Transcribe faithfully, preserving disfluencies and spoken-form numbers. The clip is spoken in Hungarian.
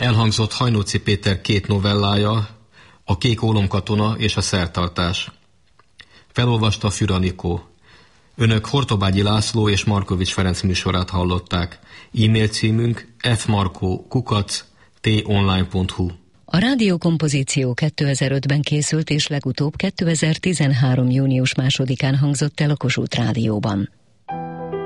Elhangzott Hajnóci Péter két novellája, A kék ólomkatona és A szertartás. Felolvasta Füra Anikó. Önök Hortobágyi László és Markovics Ferenc műsorát hallották. E-mail címünk f markó kukac t online pont hu. A rádiókompozíció kétezer-ötben készült és legutóbb kétezer-tizenhárom. június másodikán hangzott el a Kossuth Rádióban.